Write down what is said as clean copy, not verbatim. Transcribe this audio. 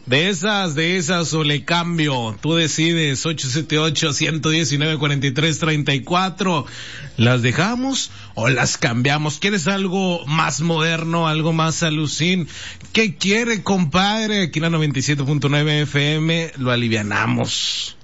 De esas, o le cambio. Tú decides, 878-119-4334. ¿Las dejamos o las cambiamos? ¿Quieres algo más moderno, algo más alucín? ¿Qué quiere, compadre? Aquí en la 97.9 FM lo alivianamos.